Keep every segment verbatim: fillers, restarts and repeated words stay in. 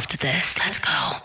after this. Let's go.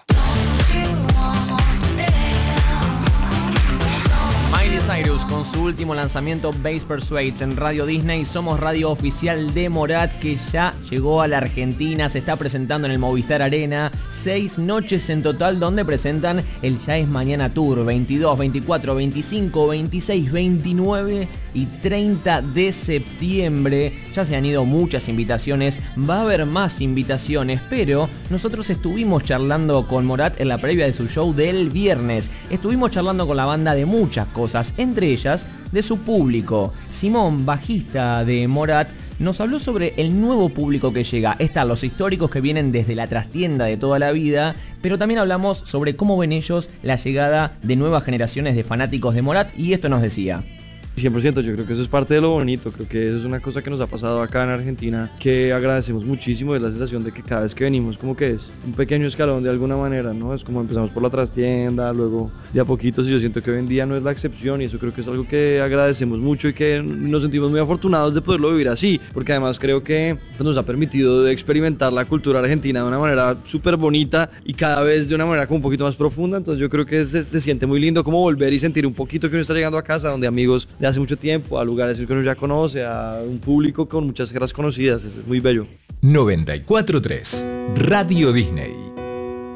Miley Cyrus con su último lanzamiento Bass Persuades en Radio Disney. Somos radio oficial de Morat, que ya llegó a la Argentina, se está presentando en el Movistar Arena. Seis noches en total donde presentan el Ya es Mañana Tour, veintidós, veinticuatro, veinticinco, veintiséis, veintinueve y treinta de septiembre. Ya se han ido muchas invitaciones, va a haber más invitaciones, pero nosotros estuvimos charlando con Morat en la previa de su show del viernes. Estuvimos charlando con la banda de muchas cosas, entre ellas de su público. Simón, bajista de Morat, nos habló sobre el nuevo público que llega. Están los históricos que vienen desde la trastienda de toda la vida, pero también hablamos sobre cómo ven ellos la llegada de nuevas generaciones de fanáticos de Morat, y esto nos decía. cien por ciento, yo creo que eso es parte de lo bonito, creo que eso es una cosa que nos ha pasado acá en Argentina, que agradecemos muchísimo, es la sensación de que cada vez que venimos como que es un pequeño escalón de alguna manera, ¿no? Es como empezamos por la trastienda, luego de a poquitos, y yo siento que hoy en día no es la excepción, y eso creo que es algo que agradecemos mucho y que nos sentimos muy afortunados de poderlo vivir así, porque además creo que nos ha permitido experimentar la cultura argentina de una manera súper bonita y cada vez de una manera como un poquito más profunda. Entonces yo creo que se, se siente muy lindo como volver y sentir un poquito que uno está llegando a casa donde amigos de hace mucho tiempo, a lugares que uno ya conoce, a un público con muchas caras conocidas. Es muy bello. noventa y cuatro punto tres Radio Disney.